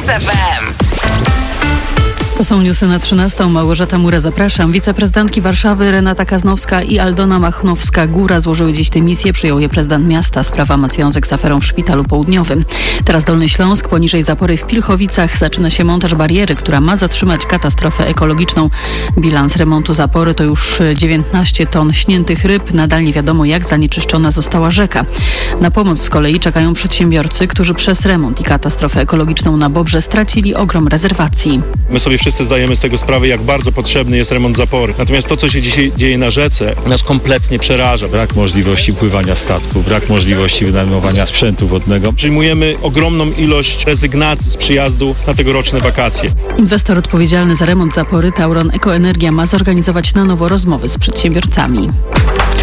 FM. To są newsy na 13. Małgorzata Mura, zapraszam. Wiceprezydentki Warszawy Renata Kaznowska i Aldona Machnowska-Góra złożyły dziś dymisję. Przyjął je prezydent miasta. Sprawa ma związek z aferą w Szpitalu Południowym. Teraz Dolny Śląsk, poniżej zapory w Pilchowicach. Zaczyna się montaż bariery, która ma zatrzymać katastrofę ekologiczną. Bilans remontu zapory to już 19 ton śniętych ryb. Nadal nie wiadomo, jak zanieczyszczona została rzeka. Na pomoc z kolei czekają przedsiębiorcy, którzy przez remont i katastrofę ekologiczną na Bobrze stracili ogrom rezerwacji. My sobie wszyscy zdajemy z tego sprawę, jak bardzo potrzebny jest remont zapory. Natomiast to, co się dzisiaj dzieje na rzece, nas kompletnie przeraża. Brak możliwości pływania statku, brak możliwości wynajmowania sprzętu wodnego. Przyjmujemy ogromną ilość rezygnacji z przyjazdu na tegoroczne wakacje. Inwestor odpowiedzialny za remont zapory, Tauron Ekoenergia, ma zorganizować na nowo rozmowy z przedsiębiorcami.